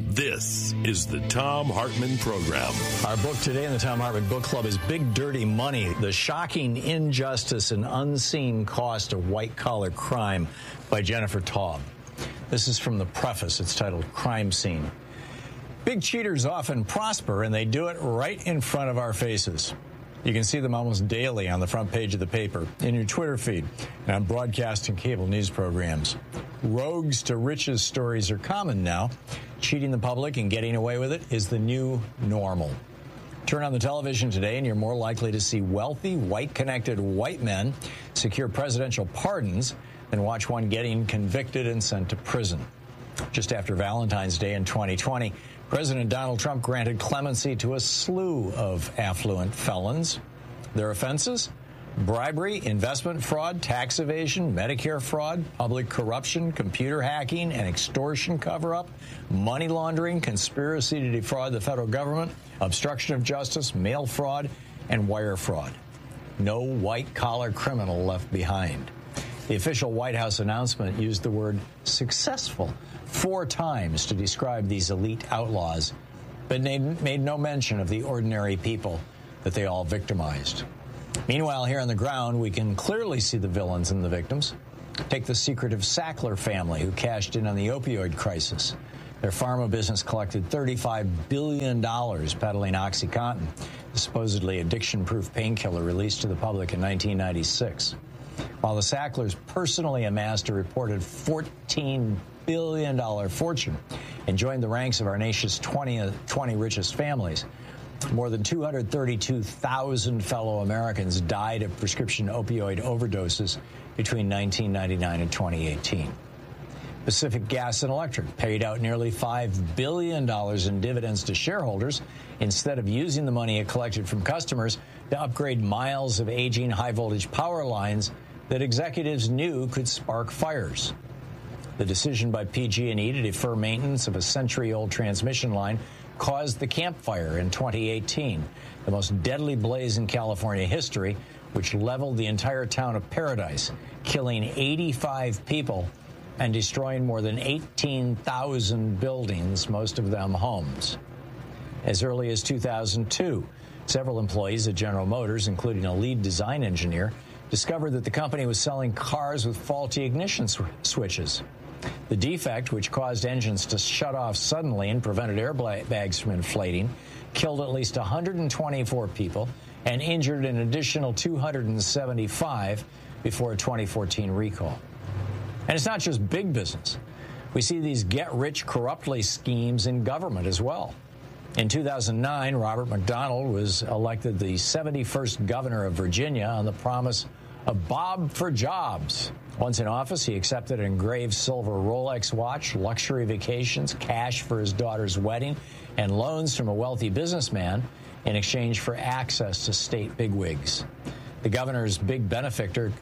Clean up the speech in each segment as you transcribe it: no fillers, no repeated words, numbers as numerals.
This is the Thom Hartmann Program. Our book today in the Thom Hartmann Book Club is Big Dirty Money, the shocking injustice and unseen cost of white-collar crime by Jennifer Taub. This is from the preface. It's titled Crime Scene. Big cheaters often prosper, and they do it right in front of our faces. You can see them almost daily on the front page of the paper, in your Twitter feed, and on broadcast and cable news programs. Rogues to riches stories are common now. Cheating the public and getting away with it is the new normal. Turn on the television today and you're more likely to see wealthy, white-connected white men secure presidential pardons than watch one getting convicted and sent to prison. Just after Valentine's Day in 2020, President Donald Trump granted clemency to a slew of affluent felons. Their offenses? Bribery, investment fraud, tax evasion, Medicare fraud, public corruption, computer hacking and extortion cover-up, money laundering, conspiracy to defraud the federal government, obstruction of justice, mail fraud, and wire fraud. No white-collar criminal left behind. The official White House announcement used the word successful 4 times to describe these elite outlaws, but made no mention of the ordinary people that they all victimized. Meanwhile, here on the ground, we can clearly see the villains and the victims. Take the secretive Sackler family, who cashed in on the opioid crisis. Their pharma business collected $35 billion peddling OxyContin, the supposedly addiction-proof painkiller released to the public in 1996. While the Sacklers personally amassed a reported $14 billion fortune and joined the ranks of our nation's 20 richest families, more than 232,000 fellow Americans died of prescription opioid overdoses between 1999 and 2018. Pacific Gas and Electric paid out nearly $5 billion in dividends to shareholders instead of using the money it collected from customers to upgrade miles of aging high-voltage power lines that executives knew could spark fires. The decision by PG&E to defer maintenance of a century-old transmission line caused the Camp Fire in 2018, the most deadly blaze in California history, which leveled the entire town of Paradise, killing 85 people and destroying more than 18,000 buildings, most of them homes. As early as 2002, several employees at General Motors, including a lead design engineer, discovered that the company was selling cars with faulty ignition switches. The defect, which caused engines to shut off suddenly and prevented airbags from inflating, killed at least 124 people and injured an additional 275 before a 2014 recall. And it's not just big business. We see these get-rich corruptly schemes in government as well. In 2009, Robert McDonald was elected the 71st governor of Virginia on the promise of Bob for jobs. Once in office, he accepted an engraved silver Rolex watch, luxury vacations, cash for his daughter's wedding, and loans from a wealthy businessman in exchange for access to state bigwigs. The governor's big benefactor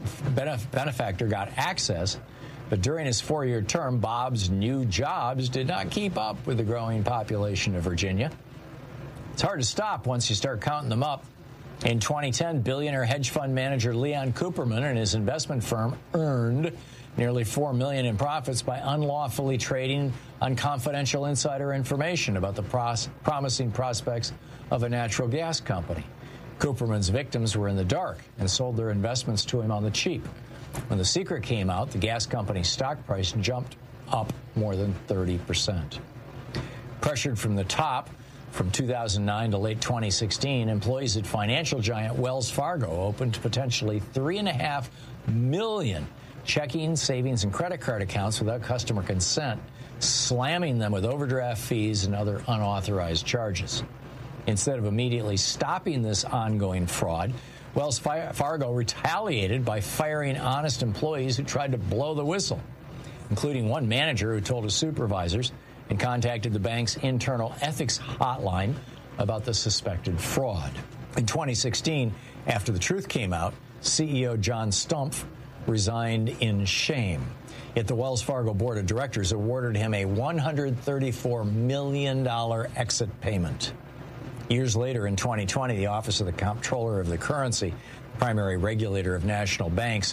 got access, but during his 4-year term, Bob's new jobs did not keep up with the growing population of Virginia. It's hard to stop once you start counting them up. In 2010, billionaire hedge fund manager Leon Cooperman and his investment firm earned nearly $4 million in profits by unlawfully trading on confidential insider information about the promising prospects of a natural gas company. Cooperman's victims were in the dark and sold their investments to him on the cheap. When the secret came out, the gas company's stock price jumped up more than 30%. Pressured from the top, from 2009 to late 2016, employees at financial giant Wells Fargo opened potentially 3.5 million checking, savings, and credit card accounts without customer consent, slamming them with overdraft fees and other unauthorized charges. Instead of immediately stopping this ongoing fraud, Wells Fargo retaliated by firing honest employees who tried to blow the whistle, including one manager who told his supervisors and contacted the bank's internal ethics hotline about the suspected fraud. In 2016, after the truth came out, CEO John Stumpf resigned in shame. Yet the Wells Fargo board of directors awarded him a $134 million exit payment. Years later, in 2020, the Office of the Comptroller of the Currency, primary regulator of national banks,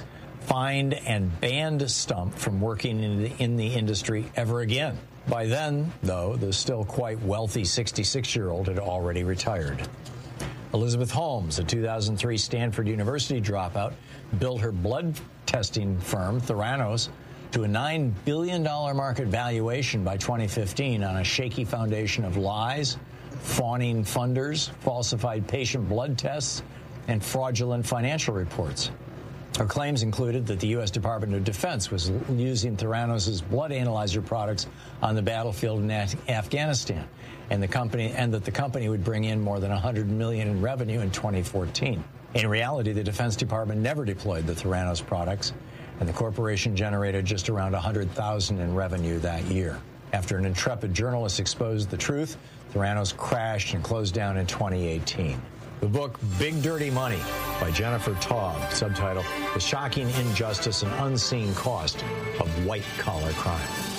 fined and banned Stump from working in the industry ever again. By then, though, the still quite wealthy 66-year-old had already retired. Elizabeth Holmes, a 2003 Stanford University dropout, built her blood testing firm, Theranos, to a $9 billion market valuation by 2015 on a shaky foundation of lies, fawning funders, falsified patient blood tests, and fraudulent financial reports. Her claims included that the U.S. Department of Defense was using Theranos' blood analyzer products on the battlefield in Afghanistan, and that the company would bring in more than $100 million in revenue in 2014. In reality, the Defense Department never deployed the Theranos products, and the corporation generated just around $100,000 in revenue that year. After an intrepid journalist exposed the truth, Theranos crashed and closed down in 2018. The book Big Dirty Money by Jennifer Taub, subtitle The Shocking Injustice and Unseen Cost of White-Collar Crime.